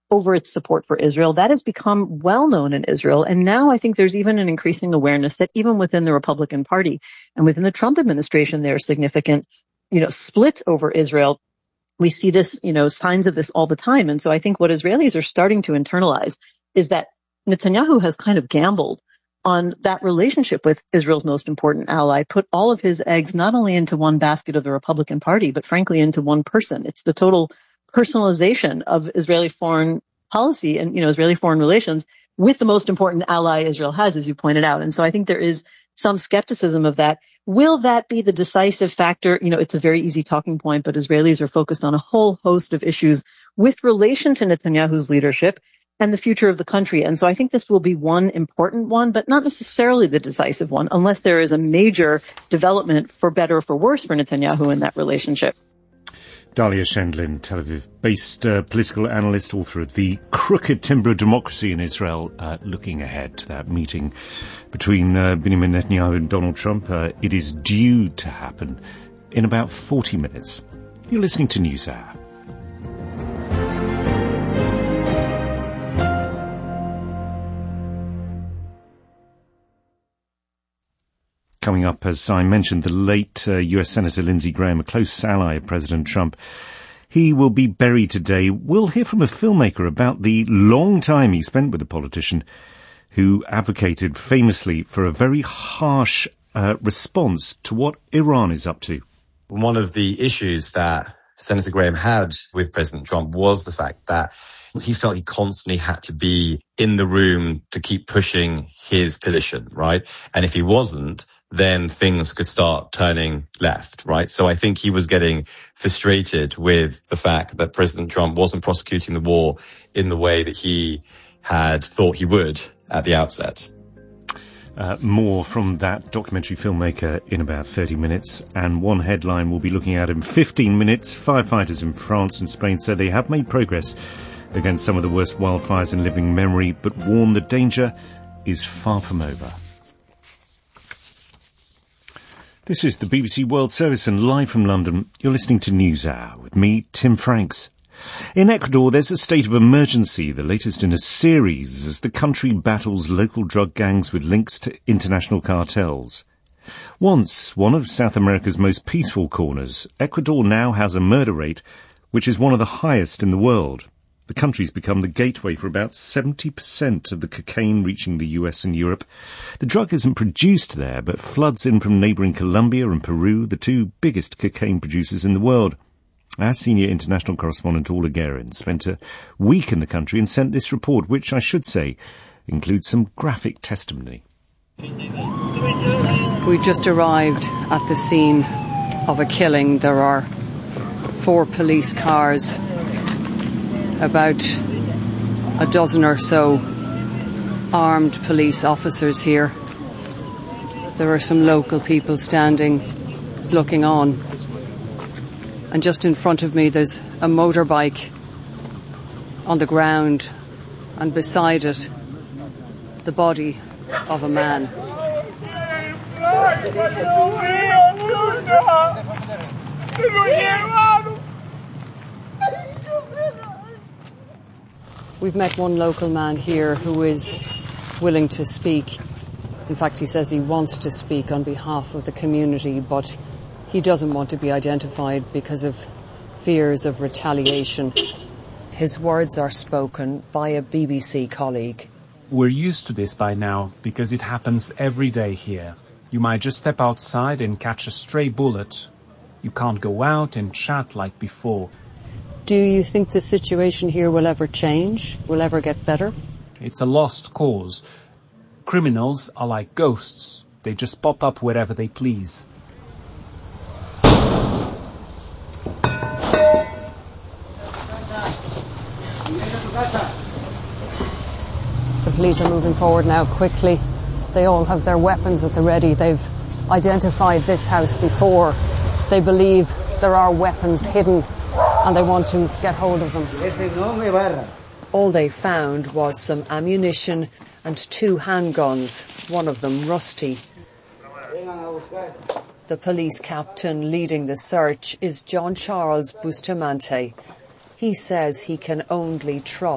over its support for Israel. That has become well known in Israel. And now I think there's even an increasing awareness that even within the Republican Party and within the Trump administration, there are significant, splits over Israel. We see this, signs of this all the time. And so I think what Israelis are starting to internalize is that Netanyahu has kind of gambled on that relationship with Israel's most important ally, put all of his eggs not only into one basket of the Republican Party, but frankly into one person. It's the total personalization of Israeli foreign policy and, Israeli foreign relations with the most important ally Israel has, as you pointed out. And so I think there is some skepticism of that. Will that be the decisive factor? It's a very easy talking point, but Israelis are focused on a whole host of issues with relation to Netanyahu's leadership and the future of the country. And so I think this will be one important one, but not necessarily the decisive one, unless there is a major development for better or for worse for Netanyahu in that relationship. Dalia Shendlin, Tel Aviv-based political analyst, author of The Crooked Timber of Democracy in Israel, looking ahead to that meeting between Benjamin Netanyahu and Donald Trump. It is due to happen in about 40 minutes. You're listening to NewsHour. Coming up, as I mentioned, the late US Senator Lindsey Graham, a close ally of President Trump. He will be buried today. We'll hear from a filmmaker about the long time he spent with the politician who advocated famously for a very harsh response to what Iran is up to. One of the issues that Senator Graham had with President Trump was the fact that he felt he constantly had to be in the room to keep pushing his position, right? And if he wasn't, then things could start turning left, right? So I think he was getting frustrated with the fact that President Trump wasn't prosecuting the war in the way that he had thought he would at the outset. More from that documentary filmmaker in about 30 minutes. And one headline we'll be looking at in 15 minutes. Firefighters in France and Spain say they have made progress against some of the worst wildfires in living memory, but warn the danger is far from over. This is the BBC World Service, and live from London, you're listening to NewsHour with me, Tim Franks. In Ecuador, there's a state of emergency, the latest in a series, as the country battles local drug gangs with links to international cartels. Once one of South America's most peaceful corners, Ecuador now has a murder rate which is one of the highest in the world. The country's become the gateway for about 70% of the cocaine reaching the US and Europe. The drug isn't produced there, but floods in from neighbouring Colombia and Peru, the two biggest cocaine producers in the world. Our senior international correspondent, Orla Guerin, spent a week in the country and sent this report, which, I should say, includes some graphic testimony. We just arrived at the scene of a killing. There are 4 police cars, about a dozen or so armed police officers here. There are some local people standing, looking on. And just in front of me there's a motorbike on the ground, and beside it the body of a man. We've met one local man here who is willing to speak. In fact, he says he wants to speak on behalf of the community, but he doesn't want to be identified because of fears of retaliation. His words are spoken by a BBC colleague. We're used to this by now because it happens every day here. You might just step outside and catch a stray bullet. You can't go out and chat like before. Do you think the situation here will ever change? Will ever get better? It's a lost cause. Criminals are like ghosts. They just pop up wherever they please. The police are moving forward now quickly. They all have their weapons at the ready. They've identified this house before. They believe there are weapons hidden, and they want to get hold of them. All they found was some ammunition and 2 handguns, one of them rusty. The police captain leading the search is John Charles Bustamante. He says he can only trust